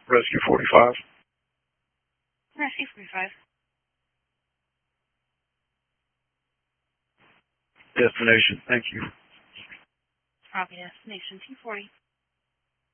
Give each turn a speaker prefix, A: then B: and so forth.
A: Rescue 45.
B: Rescue 45.
A: Destination, thank you.
B: Copy destination 240.